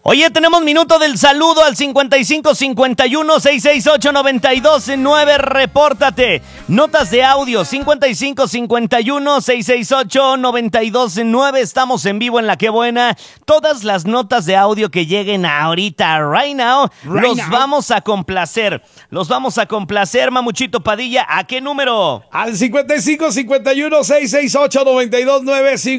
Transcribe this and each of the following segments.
Oye, tenemos minuto del saludo al 5551-668-929. Repórtate. Notas de audio 5551-668-929. Estamos en vivo en La Qué Buena. Todas las notas de audio que lleguen ahorita, right now, vamos a complacer. Los vamos a complacer, Mamuchito Padilla. ¿A qué número? Al 5551-668-929.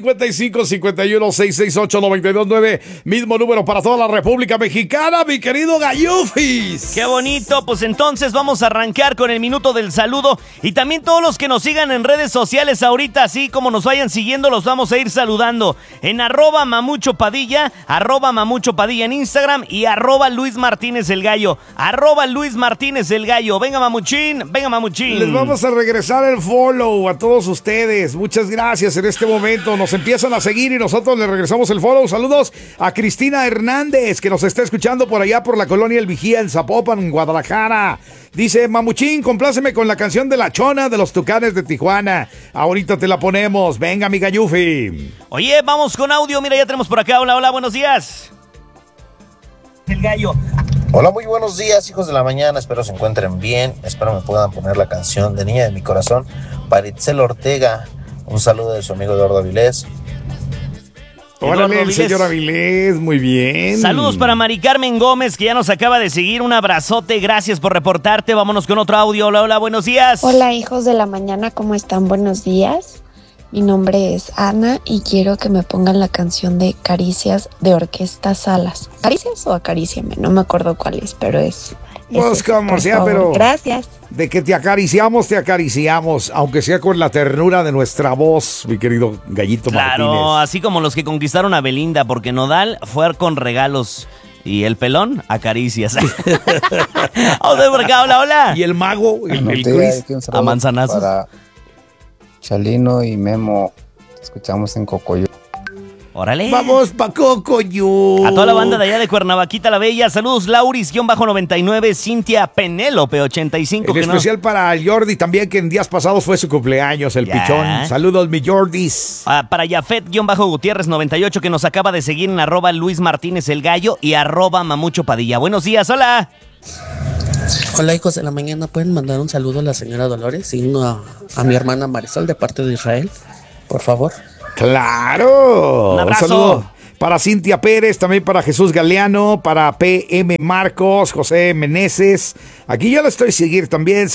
5551-668-929. Mismo número para toda la República Mexicana, mi querido Gallufis. Qué bonito, pues entonces vamos a arrancar con el minuto del saludo y también todos los que nos sigan en redes sociales ahorita, así como nos vayan siguiendo, los vamos a ir saludando en @mamuchopadilla, @mamuchopadilla en Instagram y @Luis Martínez el Gallo, @Luis Martínez el Gallo. Venga, Mamuchín, venga, Mamuchín. Les vamos a regresar el follow a todos ustedes. Muchas gracias en este momento. Nos empiezan a seguir y nosotros les regresamos el follow. Saludos a Cristina Hernández, que nos está escuchando por allá por la colonia El Vigía en Zapopan, en Guadalajara. Dice: Mamuchín, compláceme con la canción de La Chona de los Tucanes de Tijuana. Ahorita te la ponemos. Venga, mi Gallufi. Oye, vamos con audio. Mira, ya tenemos por acá. Hola, hola, buenos días. El Gallo. Hola, muy buenos días, hijos de la mañana. Espero se encuentren bien. Espero me puedan poner la canción de Niña de mi Corazón para Itzel Ortega. Un saludo de su amigo Eduardo Avilés. Órale, el señor Avilés, muy bien. Saludos para Mari Carmen Gómez, que ya nos acaba de seguir. Un abrazote, gracias por reportarte. Vámonos con otro audio. Hola, hola, buenos días. Hola, hijos de la mañana, ¿cómo están? Buenos días. Mi nombre es Ana y quiero que me pongan la canción de Caricias de Orquesta Salas. ¿Caricias o Acaríciame? No me acuerdo cuál es, pero es... Pues como sea, favor. pero... Gracias. De que te acariciamos, aunque sea con la ternura de nuestra voz, mi querido Gallito Martínez. Claro, así como los que conquistaron a Belinda, porque Nodal fue con regalos y el pelón a caricias. Hola, hola, hola. Y el mago, el Chris, a manzanazos. Para Chalino y Memo, te escuchamos en Cocoyo. Órale. Vamos pa' Cocoyo. A toda la banda de allá de Cuernavaquita la Bella. Saludos, Lauris-99, Cintia Penélope 85. En especial para el Jordi también, que en días pasados fue su cumpleaños, el pichón. Saludos, mi Jordis. Para Yafet-Gutiérrez 98, que nos acaba de seguir en @Luis Martínez el Gallo y @Mamucho Padilla. Buenos días, hola. Hola, hijos de la mañana. ¿Pueden mandar un saludo a la señora Dolores y uno a mi hermana Marisol de parte de Israel? Por favor. ¡Claro! Un abrazo. Un saludo para Cintia Pérez, también para Jesús Galeano, para PM Marcos, José Meneses. Aquí yo le estoy seguir también.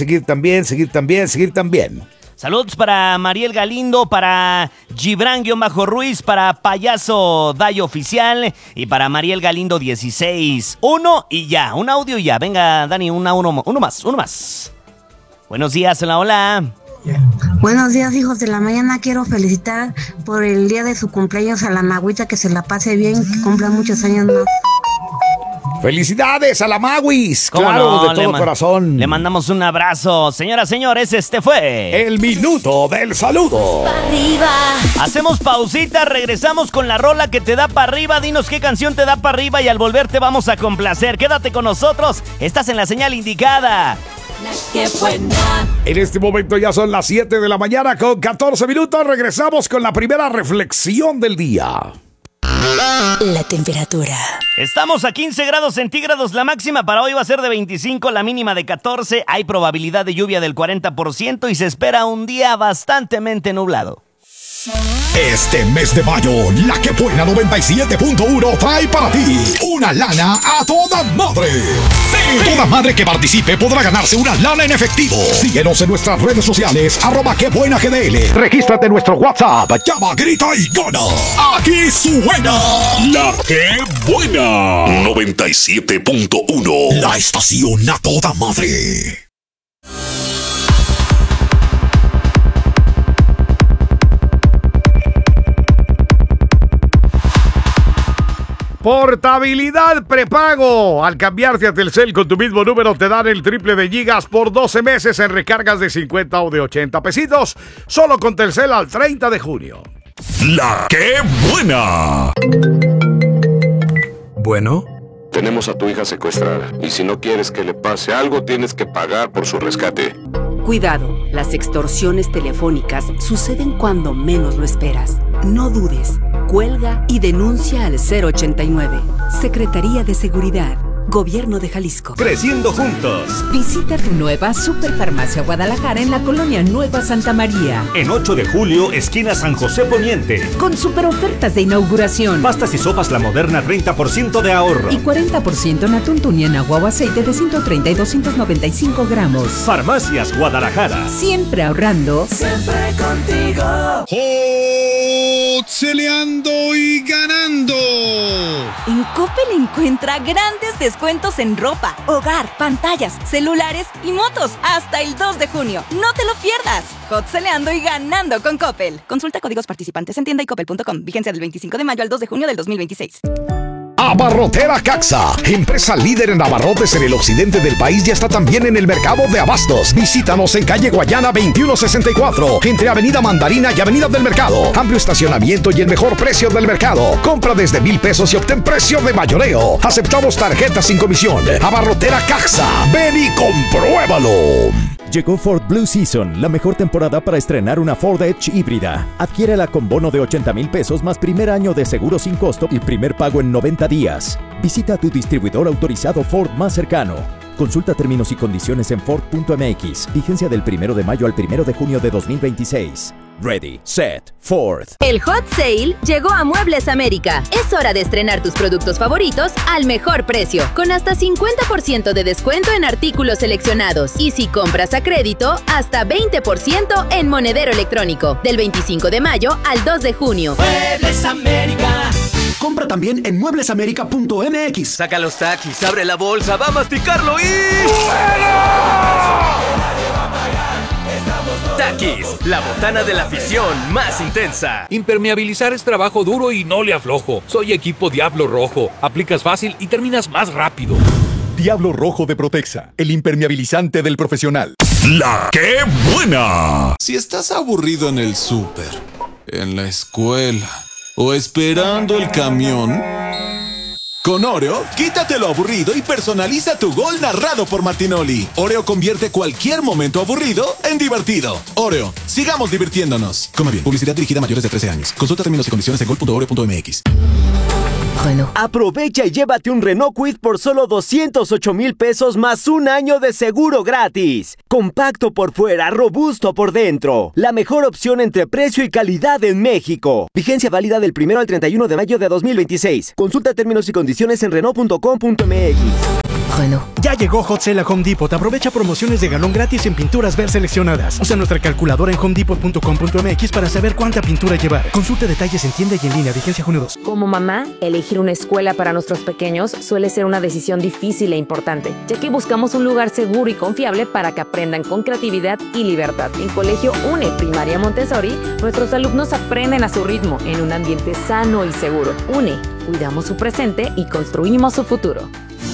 Saludos para Mariel Galindo, para Gibran-Ruiz, para Payaso Dayo Oficial y para Mariel Galindo 16. Uno y ya, un audio y ya. Venga, Dani, uno más. Buenos días, hola. Buenos días, hijos de la mañana. Quiero felicitar por el día de su cumpleaños a la Magüita, que se la pase bien, que cumpla muchos años más. ¡Felicidades a la Maguis! Claro, de todo corazón. Le mandamos un abrazo. Señoras, señores, este fue el minuto del saludo. Hacemos pausita, regresamos con la rola que te da para arriba. Dinos qué canción te da para arriba y al volver te vamos a complacer. Quédate con nosotros, estás en la señal indicada. ¡Qué buena! En este momento ya son las 7 de la mañana con 14 minutos. Regresamos con la primera reflexión del día. La temperatura. Estamos a 15 grados centígrados. La máxima para hoy va a ser de 25, la mínima de 14. Hay probabilidad de lluvia del 40% y se espera un día bastantemente nublado. Este mes de mayo, La Que Buena 97.1 trae para ti una lana a toda madre. ¡Sí! Toda madre que participe podrá ganarse una lana en efectivo. Síguenos en nuestras redes sociales, @QueBuenaGDL. Regístrate en nuestro WhatsApp. Llama, grita y gana. Aquí suena La Que Buena 97.1. La estación a toda madre. Portabilidad prepago. Al cambiarte a Telcel con tu mismo número te dan el triple de gigas por 12 meses en recargas de 50 o de 80 pesitos. Solo con Telcel al 30 de junio. La Que Buena. Bueno. Tenemos a tu hija secuestrada y si no quieres que le pase algo tienes que pagar por su rescate. Cuidado, las extorsiones telefónicas suceden cuando menos lo esperas. No dudes. Cuelga y denuncia al 089. Secretaría de Seguridad. Gobierno de Jalisco. Creciendo juntos. Visita tu nueva Superfarmacia Guadalajara en la colonia Nueva Santa María. En 8 de julio, esquina San José Poniente. Con super ofertas de inauguración. Pastas y sopas La Moderna, 30% de ahorro. Y 40% en atún, tuniana, agua o aceite de 130 y 295 gramos. Farmacias Guadalajara. Siempre ahorrando. Siempre contigo. Celeando y ganando. En Coppel encuentra grandes descuentos en ropa, hogar, pantallas, celulares y motos hasta el 2 de junio. No te lo pierdas. Hot-celeando y ganando con Coppel. Consulta códigos participantes en tienda y coppel.com. Vigencia del 25 de mayo al 2 de junio del 2026. Abarrotera Caxa, empresa líder en abarrotes en el occidente del país, ya está también en el mercado de abastos. Visítanos en calle Guayana 2164, entre Avenida Mandarina y Avenida del Mercado. Amplio estacionamiento y el mejor precio del mercado. Compra desde 1,000 pesos y obtén precio de mayoreo. Aceptamos tarjetas sin comisión. Abarrotera Caxa, ven y compruébalo. Llegó Ford Blue Season, la mejor temporada para estrenar una Ford Edge híbrida. Adquiérela con bono de 80,000 pesos más primer año de seguro sin costo y primer pago en 90 días. Visita tu distribuidor autorizado Ford más cercano. Consulta términos y condiciones en Ford.mx. Vigencia del 1 de mayo al 1 de junio de 2026. Ready, set, Ford. El Hot Sale llegó a Muebles América. Es hora de estrenar tus productos favoritos al mejor precio, con hasta 50% de descuento en artículos seleccionados. Y si compras a crédito, hasta 20% en monedero electrónico. Del 25 de mayo al 2 de junio. Muebles América. Compra también en mueblesamerica.mx. Saca los taquis, abre la bolsa, va a masticarlo y... Takis, la botana de la afición más intensa. Impermeabilizar es trabajo duro y no le aflojo. Soy equipo Diablo Rojo. Aplicas fácil y terminas más rápido. Diablo Rojo de Protexa, el impermeabilizante del profesional. ¡La qué buena! Si estás aburrido en el súper, en la escuela o esperando el camión, con Oreo, quítate lo aburrido y personaliza tu gol narrado por Martinoli. Oreo convierte cualquier momento aburrido en divertido. Oreo, sigamos divirtiéndonos. Coma bien. Publicidad dirigida a mayores de 13 años. Consulta términos y condiciones en gol.oreo.mx. Renault. Aprovecha y llévate un Renault Kwid por solo 208,000 pesos más un año de seguro gratis. Compacto por fuera, robusto por dentro. La mejor opción entre precio y calidad en México. Vigencia válida del 1 al 31 de mayo de 2026. Consulta términos y condiciones en Renault.com.mx. Renault. Ya llegó Hot Sale a Home Depot. Aprovecha promociones de galón gratis en pinturas ver seleccionadas. Usa nuestra calculadora en homedepot.com.mx para saber cuánta pintura llevar. Consulta detalles en tienda y en línea. Vigencia junio 2. Como mamá, elegir una escuela para nuestros pequeños suele ser una decisión difícil e importante, ya que buscamos un lugar seguro y confiable para que aprendan con creatividad y libertad. En Colegio UNE Primaria Montessori, nuestros alumnos aprenden a su ritmo en un ambiente sano y seguro. UNE, cuidamos su presente y construimos su futuro.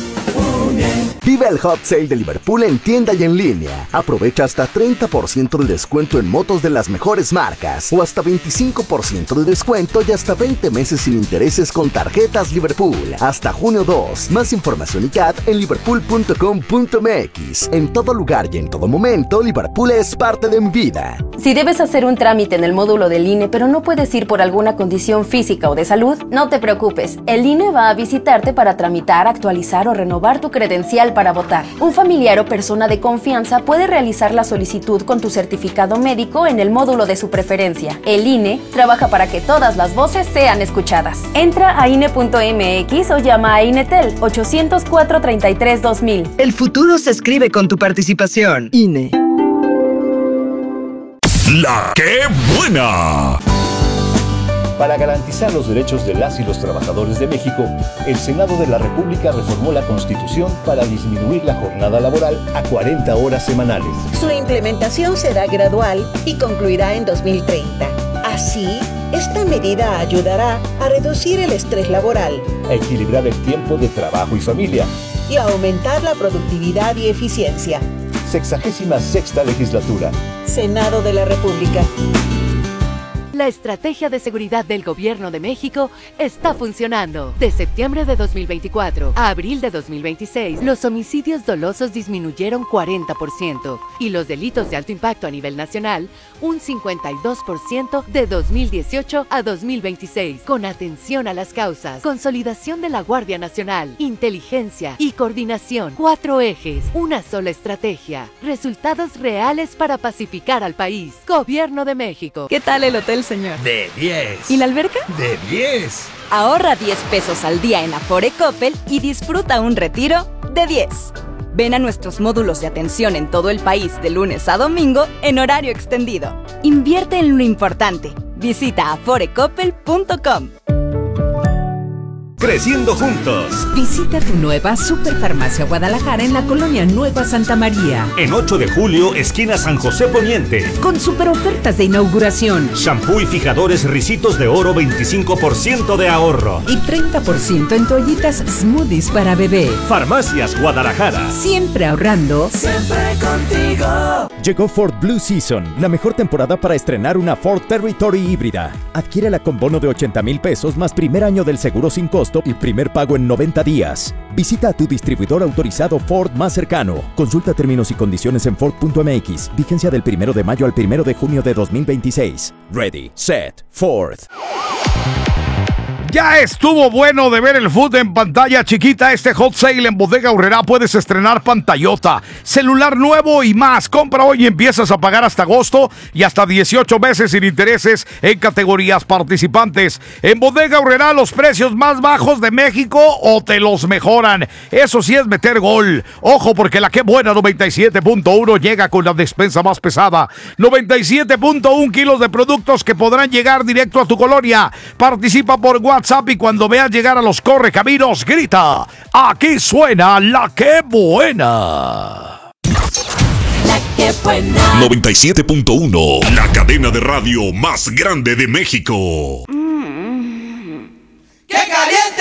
Vive el Hot Sale de Liverpool en tienda y en línea. Aprovecha hasta 30% de descuento en motos de las mejores marcas o hasta 25% de descuento y hasta 20 meses sin intereses con tarjetas Liverpool. Hasta junio 2. Más información y CAT en liverpool.com.mx. En todo lugar y en todo momento, Liverpool es parte de mi vida. Si debes hacer un trámite en el módulo del INE pero no puedes ir por alguna condición física o de salud, no te preocupes. El INE va a visitarte para tramitar, actualizar o renovar tu credencial para votar. Un familiar o persona de confianza puede realizar la solicitud con tu certificado médico en el módulo de su preferencia. El INE trabaja para que todas las voces sean escuchadas. Entra a INE.mx o llama a INETEL 804-33-2000. El futuro se escribe con tu participación. INE. ¡La qué buena! Para garantizar los derechos de las y los trabajadores de México, el Senado de la República reformó la Constitución para disminuir la jornada laboral a 40 horas semanales. Su implementación será gradual y concluirá en 2030. Así, esta medida ayudará a reducir el estrés laboral, a equilibrar el tiempo de trabajo y familia y a aumentar la productividad y eficiencia. 66ª legislatura. Senado de la República. La estrategia de seguridad del Gobierno de México está funcionando. De septiembre de 2024 a abril de 2026, los homicidios dolosos disminuyeron 40% y los delitos de alto impacto a nivel nacional un 52% de 2018 a 2026. Con atención a las causas, consolidación de la Guardia Nacional, inteligencia y coordinación. 4 ejes, una sola estrategia. Resultados reales para pacificar al país. Gobierno de México. ¿Qué tal el hotel, señor? De 10. ¿Y la alberca? De 10. Ahorra 10 pesos al día en Afore Coppel y disfruta un retiro de 10. Ven a nuestros módulos de atención en todo el país de lunes a domingo en horario extendido. Invierte en lo importante. Visita aforecoppel.com. Creciendo juntos. Visita tu nueva Superfarmacia Guadalajara en la colonia Nueva Santa María. En 8 de julio, esquina San José Poniente. Con super ofertas de inauguración. Shampoo y fijadores Ricitos de Oro, 25% de ahorro. Y 30% en toallitas Smoothies para bebé. Farmacias Guadalajara. Siempre ahorrando. Siempre contigo. Llegó Ford Blue Season, la mejor temporada para estrenar una Ford Territory híbrida. Adquiérela con bono de 80,000 pesos más primer año del seguro sin costo y primer pago en 90 días. Visita a tu distribuidor autorizado Ford más cercano. Consulta términos y condiciones en Ford.mx. Vigencia del 1 de mayo al 1 de junio de 2026. Ready, set, Ford. Ya estuvo bueno de ver el fútbol en pantalla chiquita. Este hot sale en Bodega Aurrerá puedes estrenar pantallota, celular nuevo y más. Compra hoy y empiezas a pagar hasta agosto y hasta 18 meses sin intereses en categorías participantes. En Bodega Aurrerá los precios más bajos de México o te los mejoran. Eso sí es meter gol. Ojo porque la que buena 97.1 llega con la despensa más pesada. 97.1 kilos de productos que podrán llegar directo a tu colonia. Participa por WhatsApp y cuando veas llegar a los correcaminos, grita: aquí suena la que buena. La que buena. 97.1, la cadena de radio más grande de México. ¡Qué caliente!